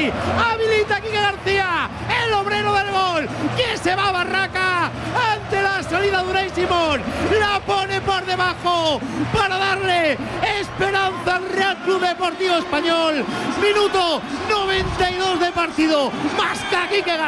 Messi. Habilita a Quique García, el obrero del gol, que se va a Barraca ante la salida de Unai Simón. La pone por debajo para darle esperanza al Real Club Deportivo Español. Minuto 92 de partido. Más que Quique García.